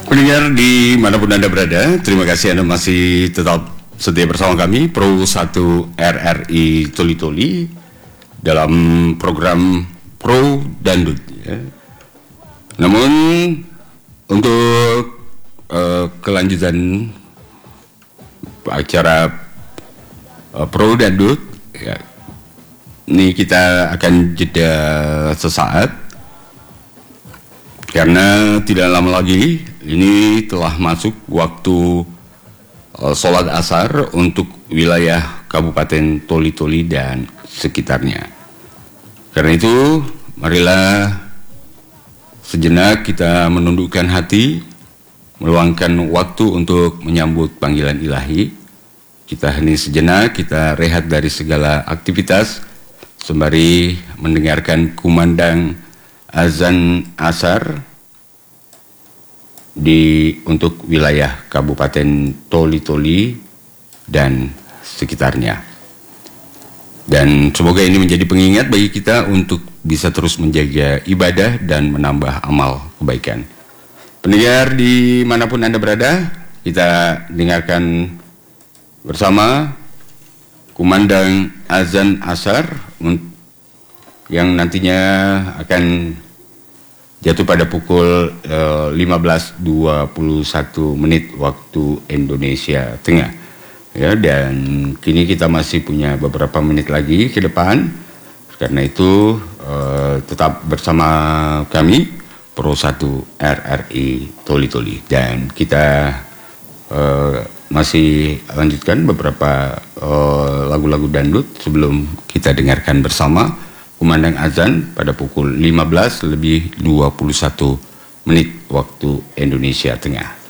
Pendengar dimanapun Anda berada, terima kasih Anda masih tetap setia bersama kami Pro 1 RRI Toli Toli dalam program Pro Dangdut ya. Namun untuk kelanjutan acara Pro Dangdut ya, ini kita akan jeda sesaat karena tidak lama lagi ini telah masuk waktu sholat asar untuk wilayah Kabupaten Toli Toli dan sekitarnya. Karena itu, marilah sejenak kita menundukkan hati, meluangkan waktu untuk menyambut panggilan ilahi. Kita hening sejenak, kita rehat dari segala aktivitas, sembari mendengarkan kumandang azan asar untuk wilayah Kabupaten Toli Toli dan sekitarnya. Dan semoga ini menjadi pengingat bagi kita untuk bisa terus menjaga ibadah dan menambah amal kebaikan. Pendengar dimanapun Anda berada, kita dengarkan bersama kumandang azan asar yang nantinya akan jatuh pada pukul 15.21 menit waktu Indonesia Tengah. Ya, dan kini kita masih punya beberapa menit lagi ke depan. Karena itu tetap bersama kami Pro 1 RRI Toli Toli, dan kita masih lanjutkan beberapa lagu-lagu dangdut sebelum kita dengarkan bersama kumandang azan pada pukul 15.21 menit waktu Indonesia Tengah.